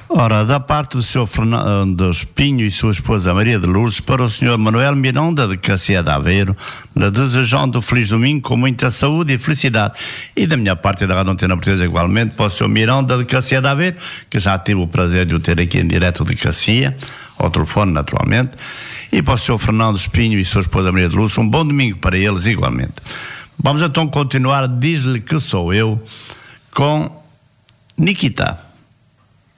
Ora, da parte do Sr. Fernando Espinho e sua esposa Maria de Lourdes, para o Sr. Manuel Miranda de Cacia de Aveiro, desejando um feliz domingo com muita saúde e felicidade. E da minha parte, da Rádio Antena Portuguesa, igualmente, para o Sr. Miranda de Cacia de Aveiro, que já tive o prazer de o ter aqui em direto de Cacia, ao telefone, naturalmente. E para o Sr. Fernando Espinho e sua esposa Maria de Lourdes, um bom domingo para eles, igualmente. Vamos então continuar, diz-lhe que sou eu, com Nikita.